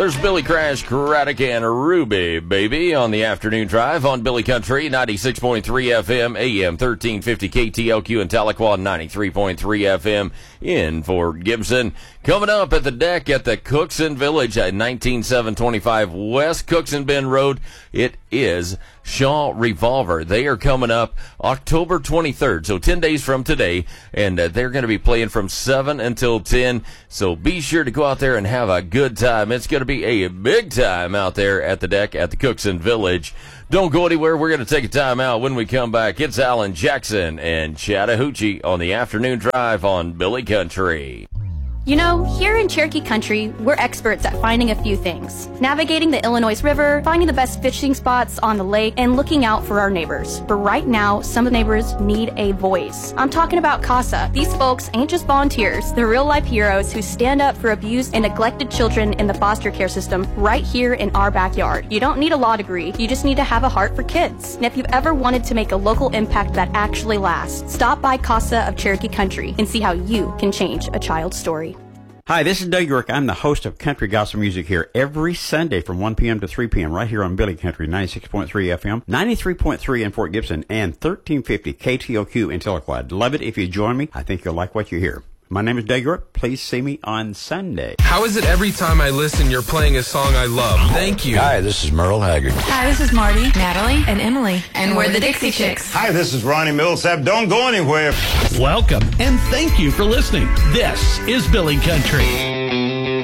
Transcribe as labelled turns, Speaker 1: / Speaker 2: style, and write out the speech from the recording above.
Speaker 1: There's Billy Crash, Craddock, and Ruby, baby, on the afternoon drive on Billy Country, 96.3 FM, AM 1350 KTLQ in Tahlequah, 93.3 FM in Fort Gibson. Coming up at the deck at the Cookson Village at 19725 West Cookson Bend Road, it is Shaw Revolver. They are coming up October 23rd, so 10 days from today, and they're going to be playing from 7 until 10, so be sure to go out there and have a good time. It's going to be a big time out there at the deck at the Cookson Village. Don't go anywhere. We're going to take a time out. When we come back, it's Alan Jackson and Chattahoochee on the afternoon drive on Billy Country.
Speaker 2: You know, here in Cherokee Country, we're experts at finding a few things. Navigating the Illinois River, finding the best fishing spots on the lake, and looking out for our neighbors. But right now, some of the neighbors need a voice. I'm talking about CASA. These folks ain't just volunteers. They're real-life heroes who stand up for abused and neglected children in the foster care system right here in our backyard. You don't need a law degree. You just need to have a heart for kids. And if you've ever wanted to make a local impact that actually lasts, stop by CASA of Cherokee Country and see how you can change a child's story.
Speaker 3: Hi, this is Doug York. I'm the host of Country Gospel Music here every Sunday from 1 p.m. to 3 p.m. right here on Billy Country, 96.3 FM, 93.3 in Fort Gibson, and 1350 KTLQ in Tahlequah. Love it if you join me. I think you'll like what you hear. My name is Doug York. Please see me on Sunday.
Speaker 4: How is it every time I listen you're playing a song I love? Thank you.
Speaker 5: Hi, this is Merle Haggard.
Speaker 6: Hi, this is Marty, Natalie, and Emily. And we're the Dixie Chicks.
Speaker 7: Hi, this is Ronnie Millsap. Don't go anywhere.
Speaker 8: Welcome, and thank you for listening. This is Billy Country.